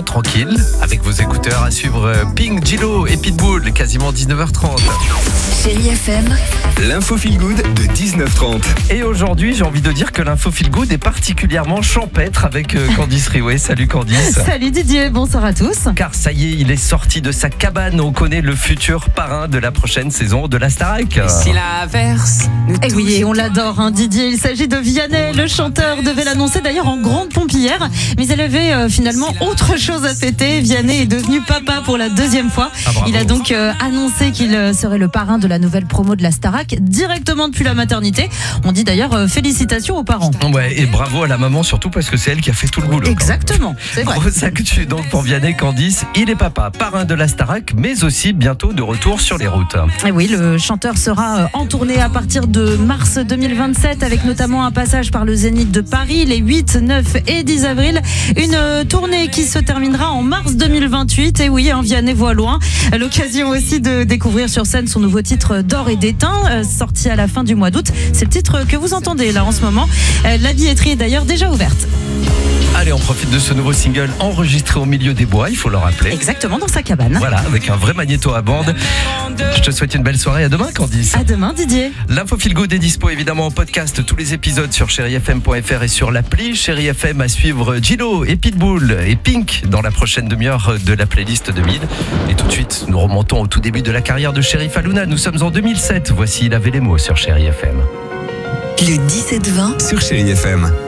tranquille avec vos écouteurs à suivre Pink, Gillo et Pitbull, quasiment 19h30. Chérie FM, L'info Feel Good de 19h30. Et aujourd'hui, j'ai envie de dire que l'info Feel Good est particulièrement champêtre avec Candice Riouet. Salut Candice. Salut Didier, bonsoir à tous. Car ça y est, il est sorti de sa cabane. On connaît le futur parrain de la prochaine saison de la Starac. Si l'inverse. Et oui, et on l'adore, hein, Didier. Il s'agit de Vianney, le chanteur devait l'annoncer d'ailleurs en grande pompe hier, mais elle avait finalement autre chose à fêter. Vianney est devenu papa pour la deuxième fois. Il a donc annoncé qu'il serait le parrain de la nouvelle promo de la Starac directement depuis la maternité. On dit d'ailleurs félicitations aux parents. Ouais, et bravo à la maman surtout parce que c'est elle qui a fait tout le boulot. Exactement, c'est vrai. Grosse actu donc pour Vianney. Candice, il est papa, parrain de la Starac, mais aussi bientôt de retour sur les routes. Et oui, le chanteur sera en tournée à partir de mars 2027 avec notamment un passage par le Zénith de Paris les 8, 9 et 10 avril. Une tournée qui se terminera en mars 2028. Et oui, Vianney voit loin. L'occasion aussi de découvrir sur scène son nouveau titre D'or et d'étain, sorti à la fin du mois d'août. C'est le titre que vous entendez là en ce moment. La billetterie est d'ailleurs déjà ouverte. Allez, on profite de ce nouveau single enregistré au milieu des bois, il faut le rappeler. Exactement, dans sa cabane. Voilà, avec un vrai magnéto à bande. Je te souhaite une belle soirée. À demain, Candice. À demain, Didier. L'info Feel Good est dispo évidemment en podcast. Tous les épisodes sur chérifm.fr et sur l'appli Chéri FM. À suivre Gillo et Pitbull et Pink dans la prochaine demi-heure de la playlist 2000. Et tout de suite, nous remontons au tout début de la carrière de Cherif Halouna. Nous sommes en 2007. Voici Il avait les mots sur Chéri FM. le 17-20 Sur Chéri FM.